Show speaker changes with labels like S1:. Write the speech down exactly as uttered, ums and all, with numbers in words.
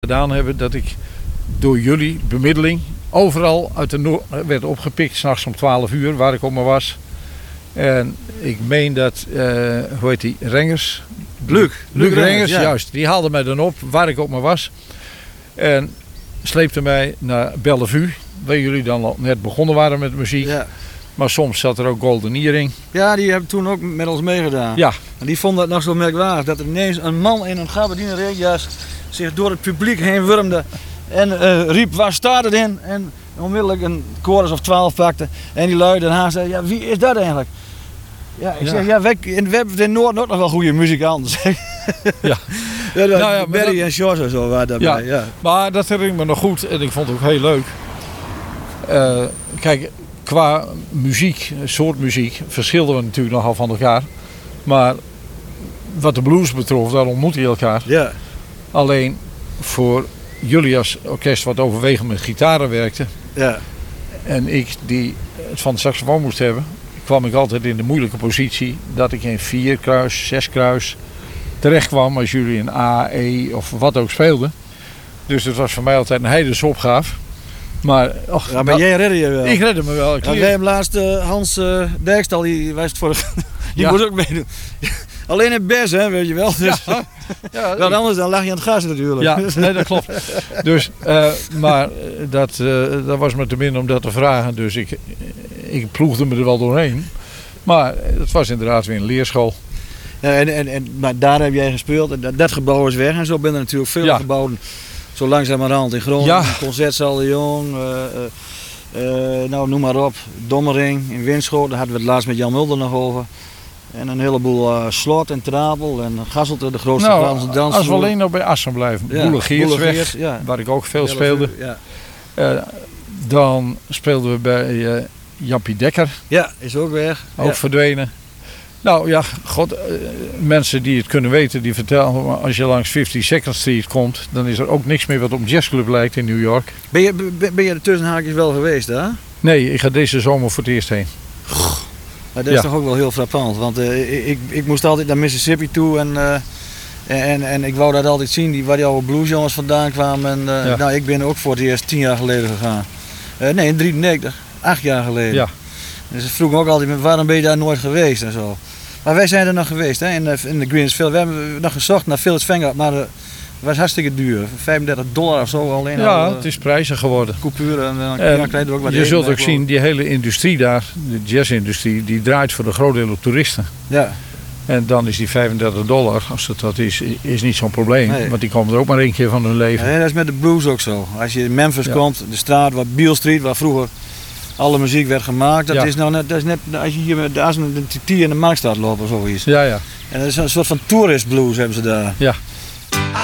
S1: gedaan hebben dat ik door jullie bemiddeling overal uit de Noord werd opgepikt, 's nachts om twaalf uur, waar ik ook maar was. En ik meen dat, uh, hoe heet die, Rengers?
S2: Luc.
S1: Luc, Luc Rengers, Rengers
S2: ja.
S1: Juist. Die haalde mij dan op, waar ik ook maar was. En sleepte mij naar Bellevue, waar jullie dan al net begonnen waren met muziek.
S2: Ja.
S1: Maar soms zat er ook Golden Earring.
S2: Ja, die hebben toen ook met ons meegedaan.
S1: Ja.
S2: En die vonden het nog zo merkwaardig dat er ineens een man in een gabardine regenjas zich door het publiek heen wurmde en uh, riep, waar staat het in? En onmiddellijk een chorus of twaalf pakte en die lui daarna zei, ja, wie is dat eigenlijk? Ja, ik
S1: ja.
S2: zeg, ja, wij, we hebben in Noord ook nog wel goede muzikanten.
S1: Ja.
S2: Ja,
S1: Nou ja,
S2: Barry
S1: dat...
S2: en George en zo waren daarbij.
S1: Ja.
S2: Ja.
S1: Maar dat herinner ik me nog goed en ik vond het ook heel leuk. Uh, kijk, qua muziek, soort muziek, verschilden we natuurlijk nogal van elkaar. Maar wat de blues betrof, daar ontmoeten je elkaar.
S2: Ja.
S1: Alleen voor jullie als orkest wat overwegend met gitaren werkte.
S2: Ja.
S1: En ik die het van de saxofoon moest hebben, kwam ik altijd in de moeilijke positie dat ik in vier kruis, zes kruis terecht kwam als jullie een A, E of wat ook speelden. Dus het was voor mij altijd een heidens opgave. Maar, och,
S2: ja, maar jij redde je wel.
S1: Ik redde me wel. Ik
S2: ja, wij hebben laatst uh, Hans uh, Dijkstal, die wijst voor de, die
S1: ja.
S2: moest ook meedoen. Alleen in Bes, hè, weet je wel. Dus,
S1: ja. Ja,
S2: wat anders dan lag je aan het gas natuurlijk.
S1: Ja, nee, dat klopt. Dus, uh, maar dat, uh, dat was me te min om dat te vragen. Dus ik, ik ploegde me er wel doorheen. Maar het was inderdaad weer een leerschool.
S2: Ja, en, en, en, maar daar heb jij gespeeld. En dat, dat gebouw is weg en zo ben er natuurlijk veel ja. gebouwen. Zo langzamerhand in Groningen, ja. Concertzaal de Jong, uh, uh, uh, nou noem maar op, Dommering in Winschoten, daar hadden we het laatst met Jan Mulder nog over. En een heleboel uh, Slot en Trapel en Gasselte, de grootste
S1: nou,
S2: Vlaamse dansvloer.
S1: Als we alleen nog bij Assen blijven, ja. Boelegeersweg, ja. waar ik ook veel Belle speelde.
S2: Ja.
S1: Uh, dan speelden we bij uh, Jampie Dekker.
S2: Ja, is ook weg.
S1: Ook
S2: ja.
S1: verdwenen. Nou ja, god, uh, mensen die het kunnen weten, die vertellen, als je langs fifty-second Street komt, dan is er ook niks meer wat op een jazzclub lijkt in New York.
S2: Ben je, ben, ben je er tussen haakjes wel geweest, hè?
S1: Nee, ik ga deze zomer voor het eerst heen.
S2: Maar dat is ja. toch ook wel heel frappant, want uh, ik, ik moest altijd naar Mississippi toe en, uh, en, en ik wou dat altijd zien, die, waar die oude bluesjongens vandaan kwamen. En, uh, ja. Nou, ik ben ook voor het eerst tien jaar geleden gegaan. Uh, nee, in drieënnegentig, acht jaar geleden. Ja. Dus ze vroegen ook altijd, waarom ben je daar nooit geweest en zo. Maar wij zijn er nog geweest, hè, in de, in de Greensfield. We hebben nog gezocht naar Phil's Vanguard, maar het was hartstikke duur. vijfendertig dollar of zo alleen.
S1: Ja,
S2: al,
S1: het is prijzig geworden.
S2: Coupuren en dan
S1: en
S2: ja, krijg je er ook wat
S1: je
S2: eten,
S1: zult ook
S2: hè,
S1: zien, die hele industrie daar, de jazzindustrie, die draait voor een groot deel op toeristen.
S2: Ja.
S1: En dan is die vijfendertig dollar, als het dat is, is niet zo'n probleem. Nee. Want die komen er ook maar één keer van hun leven.
S2: Nee, dat is met de blues ook zo. Als je in Memphis ja. komt, de straat, waar Beale Street, waar vroeger alle muziek werd gemaakt, dat ja. is nou net, dat is net als je hier met de T T in de Marktstraat loopt of zoiets.
S1: Ja, ja.
S2: En dat is een soort van tourist blues hebben ze daar.
S1: Ja.